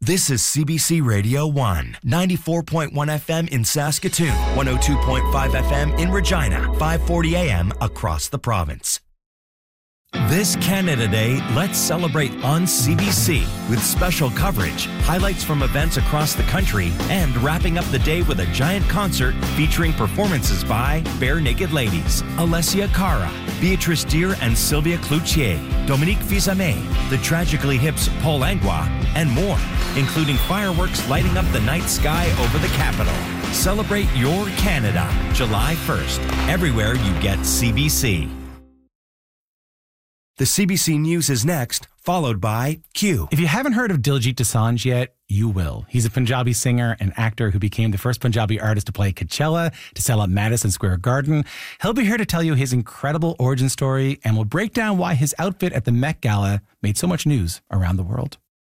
This is CBC Radio 1, 94.1 FM in Saskatoon, 102.5 FM in Regina, 540 AM across the province. This Canada Day, let's celebrate on CBC with special coverage, highlights from events across the country, and wrapping up the day with a giant concert featuring performances by Bare Naked Ladies, Alessia Cara, Beatrice Deer and Sylvia Cloutier, Dominique Fils-Aimé, the Tragically Hip's Paul Langlois, and more, including fireworks lighting up the night sky over the capital. Celebrate your Canada, July 1st, everywhere you get CBC. The CBC News is next, followed by Q. If you haven't heard of Diljit Dosanjh yet, you will. He's a Punjabi singer and actor who became the first Punjabi artist to play Coachella, to sell out Madison Square Garden. He'll be here to tell you his incredible origin story, and we'll break down why his outfit at the Met Gala made so much news around the world.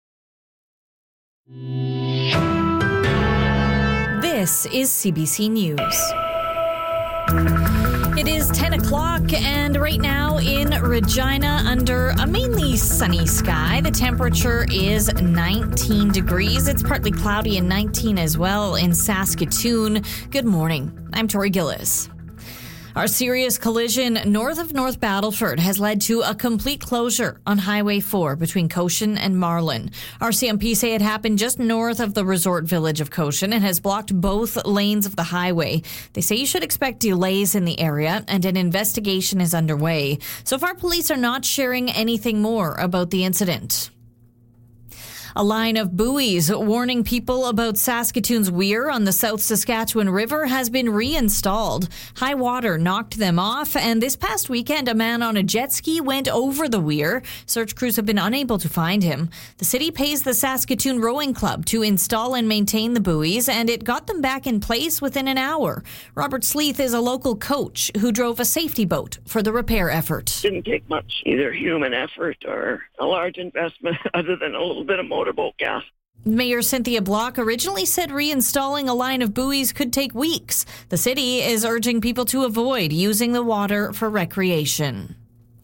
This is CBC News. It is 10 o'clock, and right now in Regina, under a mainly sunny sky, the temperature is 19 degrees. It's partly cloudy and 19 as well in Saskatoon. Good morning. I'm Tori Gillis. Our serious collision north of North Battleford has led to a complete closure on Highway 4 between Cochin and Marlin. RCMP say it happened just north of the resort village of Cochin and has blocked both lanes of the highway. They say you should expect delays in the area, and an investigation is underway. So far, police are not sharing anything more about the incident. A line of buoys warning people about Saskatoon's weir on the South Saskatchewan River has been reinstalled. High water knocked them off, and this past weekend, a man on a jet ski went over the weir. Search crews have been unable to find him. The city pays the Saskatoon Rowing Club to install and maintain the buoys, and it got them back in place within an hour. Robert Sleeth is a local coach who drove a safety boat for the repair effort. Didn't take much, either human effort or a large investment other than a little bit of motorboat gas. Mayor Cynthia Block originally said reinstalling a line of buoys could take weeks. The city is urging people to avoid using the water for recreation.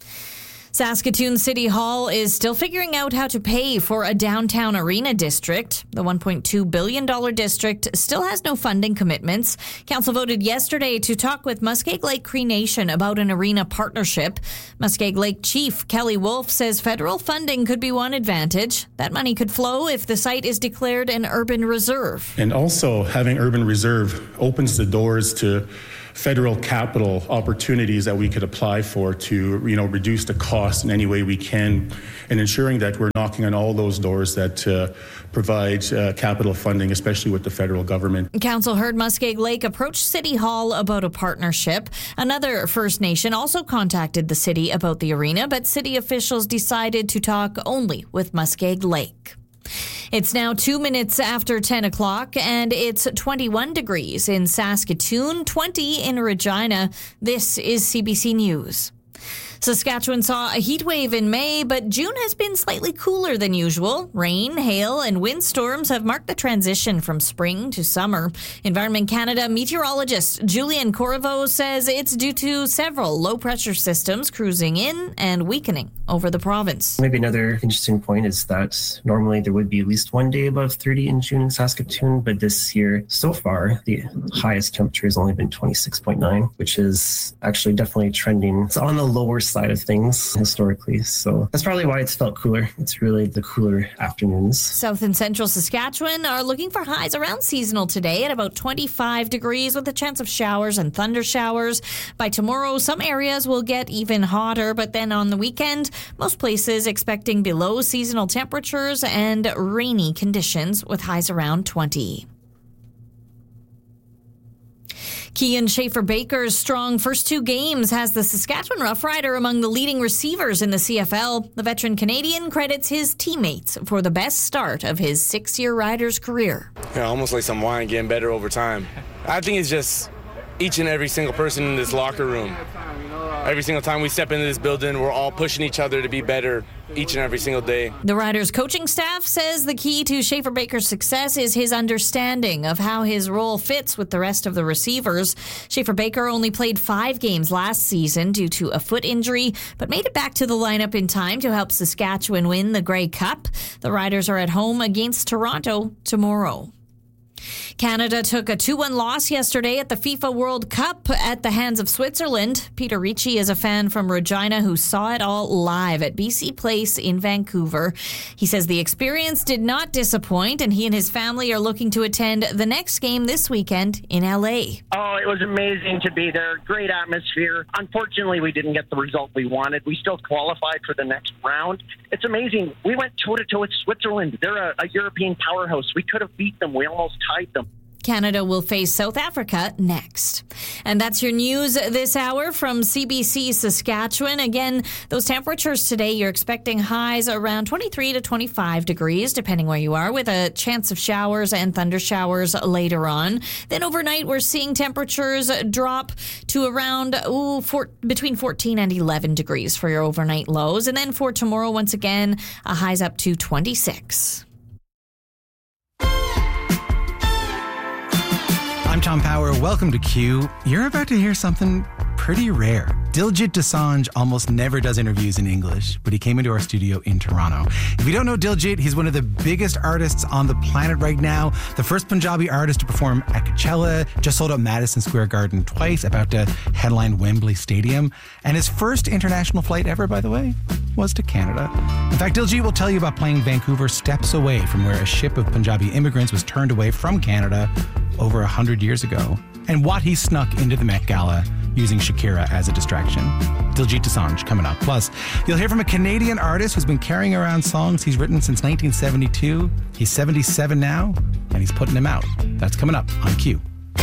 Saskatoon City Hall is still figuring out how to pay for a downtown arena district. The $1.2 billion district still has no funding commitments. Council voted yesterday to talk with Muskeg Lake Cree Nation about an arena partnership. Muskeg Lake Chief Kelly Wolf says federal funding could be one advantage. That money could flow if the site is declared an urban reserve. And also having urban reserve opens the doors to federal capital opportunities that we could apply for to, reduce the cost in any way we can, and ensuring that we're knocking on all those doors that provide capital funding, especially with the federal government. Council heard Muskeg Lake approach City Hall about a partnership. Another First Nation also contacted the city about the arena, but city officials decided to talk only with Muskeg Lake. It's now 2 minutes after 10 o'clock, and it's 21 degrees in Saskatoon, 20 in Regina. This is CBC News. Saskatchewan saw a heat wave in May, but June has been slightly cooler than usual. Rain, hail, and windstorms have marked the transition from spring to summer. Environment Canada meteorologist Julian Corriveau says it's due to several low-pressure systems cruising in and weakening over the province. Maybe another interesting point is that normally there would be at least one day above 30 in June in Saskatoon, but this year, so far, the highest temperature has only been 26.9, which is actually definitely trending. It's on the lower side of things historically, so that's probably why it's felt cooler. It's really the cooler afternoons. South and central Saskatchewan are looking for highs around seasonal today at about 25 degrees with a chance of showers and thunder showers. By tomorrow, some areas will get even hotter, but then on the weekend, most places expecting below seasonal temperatures and rainy conditions with highs around 20. Kian Schaefer-Baker's strong first two games has the Saskatchewan Roughrider among the leading receivers in the CFL. The veteran Canadian credits his teammates for the best start of his 6-year Riders career. Almost like some wine, getting better over time. I think it's just each and every single person in this locker room. Every single time we step into this building, we're all pushing each other to be better each and every single day. The Riders coaching staff says the key to Schaefer Baker's success is his understanding of how his role fits with the rest of the receivers. Schaefer Baker only played 5 games last season due to a foot injury, but made it back to the lineup in time to help Saskatchewan win the Grey Cup. The Riders are at home against Toronto tomorrow. Canada took a 2-1 loss yesterday at the FIFA World Cup at the hands of Switzerland. Peter Ricci is a fan from Regina who saw it all live at BC Place in Vancouver. He says the experience did not disappoint, and he and his family are looking to attend the next game this weekend in LA. Oh, it was amazing to be there. Great atmosphere. Unfortunately, we didn't get the result we wanted. We still qualified for the next round. It's amazing. We went toe-to-toe with Switzerland. They're a European powerhouse. We could have beat them. We almost tied them. Canada will face South Africa next. And that's your news this hour from CBC Saskatchewan. Again, those temperatures today, you're expecting highs around 23 to 25 degrees, depending where you are, with a chance of showers and thunder showers later on. Then overnight, we're seeing temperatures drop to around between 14 and 11 degrees for your overnight lows. And then for tomorrow, once again, highs up to 26. I'm Tom Power. Welcome to Q. You're about to hear something pretty rare. Diljit Dosanjh almost never does interviews in English, but he came into our studio in Toronto. If you don't know Diljit, he's one of the biggest artists on the planet right now. The first Punjabi artist to perform at Coachella, just sold out Madison Square Garden twice, about to headline Wembley Stadium. And his first international flight ever, by the way, was to Canada. In fact, Diljit will tell you about playing Vancouver steps away from where a ship of Punjabi immigrants was turned away from Canada over 100 years ago, and what he snuck into the Met Gala using Shakira as a distraction. Diljit Dosanjh coming up. Plus, you'll hear from a Canadian artist who's been carrying around songs he's written since 1972. He's 77 now, and he's putting them out. That's coming up on Q.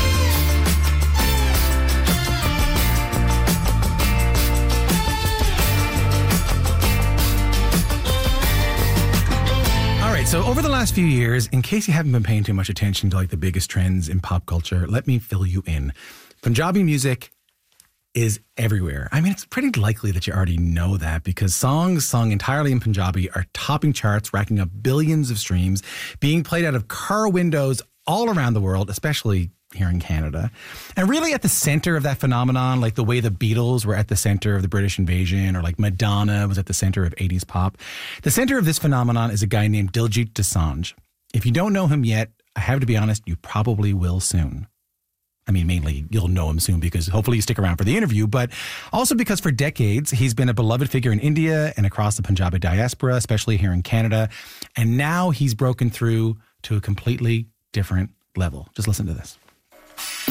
So over the last few years, in case you haven't been paying too much attention to like the biggest trends in pop culture, let me fill you in. Punjabi music is everywhere. I mean, it's pretty likely that you already know that because songs sung entirely in Punjabi are topping charts, racking up billions of streams, being played out of car windows all around the world, especially here in Canada. And really at the center of that phenomenon, like the way the Beatles were at the center of the British invasion, or like Madonna was at the center of 80s pop, the center of this phenomenon is a guy named Diljit Dosanjh. If you don't know him yet, I have to be honest, you probably will soon. I mean, mainly you'll know him soon because hopefully you stick around for the interview, but also because for decades, he's been a beloved figure in India and across the Punjabi diaspora, especially here in Canada. And now he's broken through to a completely different level. Just listen to this.